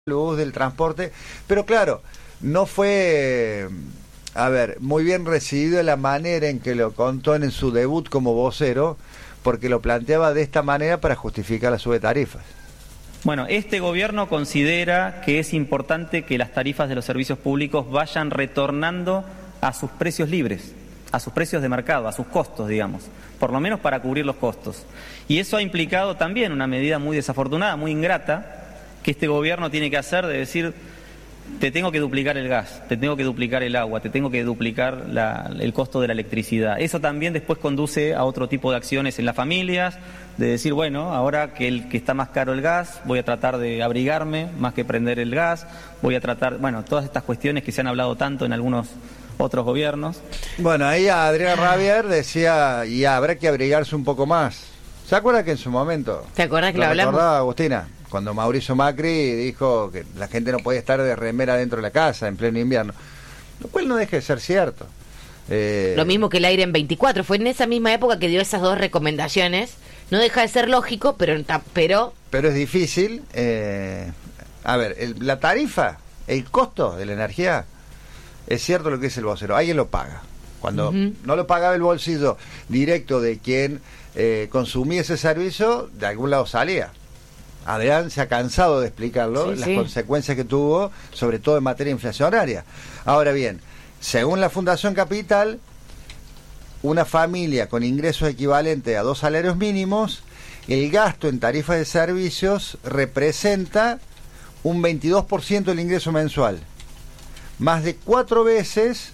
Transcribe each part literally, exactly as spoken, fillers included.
luz, del transporte, pero claro, no fue, a ver, muy bien recibido de la manera en que lo contó en su debut como vocero, porque lo planteaba de esta manera para justificar la sube de tarifas. Bueno, este gobierno considera que es importante que las tarifas de los servicios públicos vayan retornando a sus precios libres, a sus precios de mercado, a sus costos, digamos, por lo menos para cubrir los costos. Y eso ha implicado también una medida muy desafortunada, muy ingrata, que este gobierno tiene que hacer, de decir, te tengo que duplicar el gas, te tengo que duplicar el agua, te tengo que duplicar la, el costo de la electricidad. Eso también después conduce a otro tipo de acciones en las familias, de decir, bueno, ahora que, el, que está más caro el gas, voy a tratar de abrigarme más que prender el gas, voy a tratar, bueno, todas estas cuestiones que se han hablado tanto en algunos otros gobiernos. Bueno, ahí Adrián Rabier decía, y habrá que abrigarse un poco más. ¿Se acuerda que en su momento? ¿Te acuerdas que lo, lo hablamos? recordaba Agustina? Cuando Mauricio Macri dijo que la gente no podía estar de remera dentro de la casa en pleno invierno, lo cual no deja de ser cierto. Eh... Lo mismo que el aire en veinticuatro, fue en esa misma época que dio esas dos recomendaciones. No deja de ser lógico, pero pero, pero es difícil. Eh... A ver, el, la tarifa, el costo de la energía, es cierto lo que dice el vocero, alguien lo paga. Cuando uh-huh. no lo pagaba el bolsillo directo de quien eh, consumía ese servicio, de algún lado salía. Adrián se ha cansado de explicarlo, sí, las sí. consecuencias que tuvo, sobre todo en materia inflacionaria. Ahora bien, según la Fundación Capital, una familia con ingresos equivalentes a dos salarios mínimos, el gasto en tarifas de servicios representa un veintidós por ciento del ingreso mensual, más de cuatro veces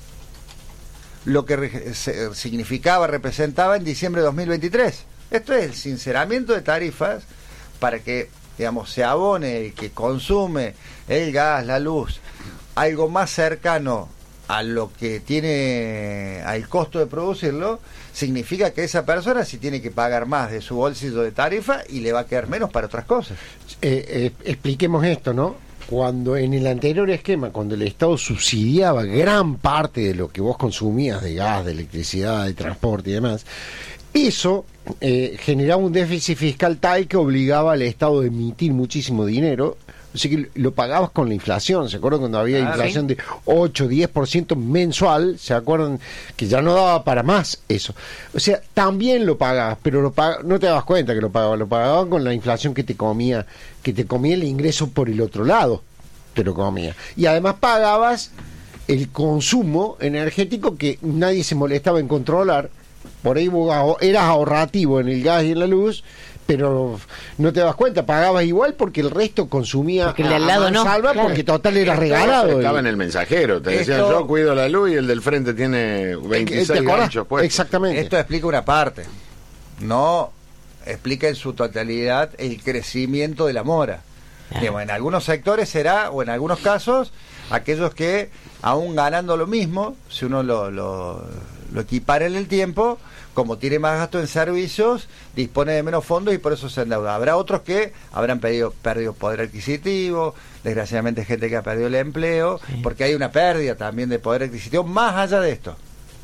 lo que re- se- significaba, representaba en diciembre de dos mil veintitrés. Esto es el sinceramiento de tarifas para que, digamos, se abone el que consume el gas, la luz, algo más cercano a lo que tiene, al costo de producirlo, significa que esa persona sí tiene que pagar más de su bolsillo de tarifa y le va a quedar menos para otras cosas. Eh, eh, expliquemos esto, ¿no? Cuando en el anterior esquema, cuando el Estado subsidiaba gran parte de lo que vos consumías de gas, de electricidad, de transporte y demás, eso eh, generaba un déficit fiscal tal que obligaba al Estado a emitir muchísimo dinero. Así que lo pagabas con la inflación. ¿Se acuerdan cuando había ah, inflación ¿sí? de ocho, diez por ciento mensual? ¿Se acuerdan que ya no daba para más eso? O sea, también lo pagabas, pero lo pag- no te dabas cuenta que lo pagabas. Lo pagabas con la inflación que te comía, que te comía el ingreso por el otro lado. Te lo comía. Y además pagabas el consumo energético que nadie se molestaba en controlar. Por ahí vos eras ahorrativo en el gas y en la luz, pero no te das cuenta, pagabas igual porque el resto consumía porque el de al lado no, salva claro. porque total era Esto regalado. Estaba en el mensajero, te decían Esto, yo cuido la luz y el del frente tiene veintiséis ganchos puestos. Exactamente. Esto explica una parte, no explica en su totalidad el crecimiento de la mora. Ah. Digamos, en algunos sectores será, o en algunos casos, aquellos que aún ganando lo mismo, si uno lo, lo, lo equipara en el tiempo, como tiene más gasto en servicios, dispone de menos fondos y por eso se endeuda. Habrá otros que habrán perdido, perdido poder adquisitivo, desgraciadamente gente que ha perdido el empleo, sí. porque hay una pérdida también de poder adquisitivo más allá de esto.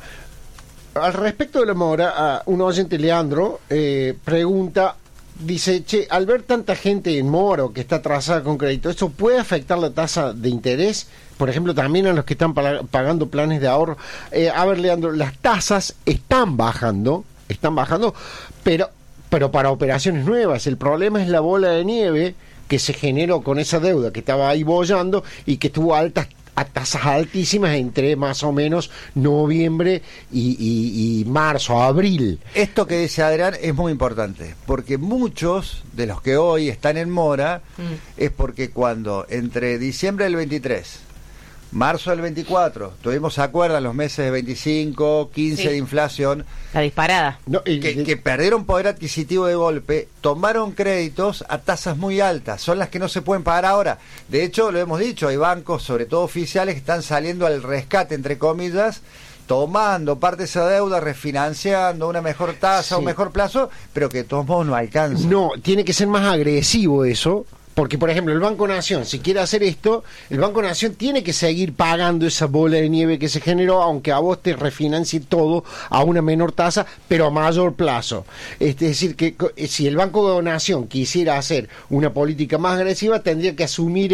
Al respecto de la mora, un oyente, Leandro, eh, pregunta, dice, che, al ver tanta gente en mora o que está atrasada con crédito, ¿eso puede afectar la tasa de interés? Por ejemplo, también a los que están pagando planes de ahorro. Eh, a ver, Leandro, las tasas están bajando, están bajando, pero, pero para operaciones nuevas. El problema es la bola de nieve que se generó con esa deuda que estaba ahí bollando y que tuvo altas a tasas altísimas entre más o menos noviembre y, y, y marzo, abril. Esto que dice Adrián es muy importante, porque muchos de los que hoy están en mora mm. es porque cuando entre diciembre del veintitrés, marzo del veinticuatro, tuvimos, ¿se acuerdan? Los meses de veinticinco, quince sí. de inflación. La disparada. No, y, que, que perdieron poder adquisitivo de golpe, tomaron créditos a tasas muy altas, son las que no se pueden pagar ahora. De hecho, lo hemos dicho, hay bancos, sobre todo oficiales, que están saliendo al rescate, entre comillas, tomando parte de esa deuda, refinanciando una mejor tasa, sí. un mejor plazo, pero que de todos modos no alcanza. No, tiene que ser más agresivo eso, Porque, por ejemplo, el Banco Nación, si quiere hacer esto, el Banco Nación tiene que seguir pagando esa bola de nieve que se generó, aunque a vos te refinancie todo a una menor tasa, pero a mayor plazo. Es decir, que si el Banco Nación quisiera hacer una política más agresiva, tendría que asumir